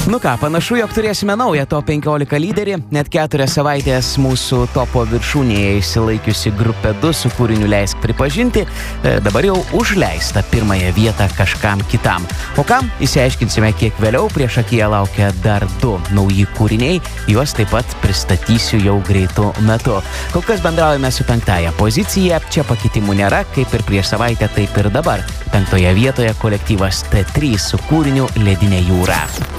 Nu ką, panašu, jog turėsime naują top 15 lyderį. Net 4 savaitės mūsų topo viršūnėje išsilaikiusi grupė 2 su kūriniu Leisk pripažinti dabar jau užleista pirmąją vietą kažkam kitam. O kam, išsiaiškinsime kiek vėliau. Prieš akiją laukia dar 2 nauji kūriniai. Juos taip pat pristatysiu jau greitu metu. Kol kas bendraujame su 5 pozicija. Čia pakitimų nėra, kaip ir prieš savaitę, taip ir dabar. 5 vietoje kolektyvas T3 su kūriniu Ledinė jūra.